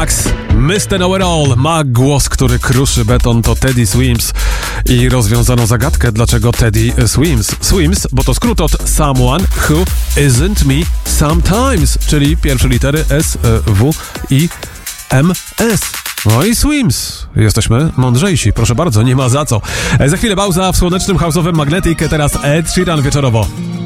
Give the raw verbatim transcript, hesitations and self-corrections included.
Max, mister Know-It-All, ma głos, który kruszy beton, to Teddy Swims i rozwiązano zagadkę, dlaczego Teddy Swims. Swims, bo to skrót od Someone Who Isn't Me Sometimes, czyli pierwsze litery S, W i M, S. No i Swims. Jesteśmy mądrzejsi, proszę bardzo, nie ma za co. Za chwilę pauza w słonecznym house'owym Magnetic, teraz Ed Sheeran wieczorowo.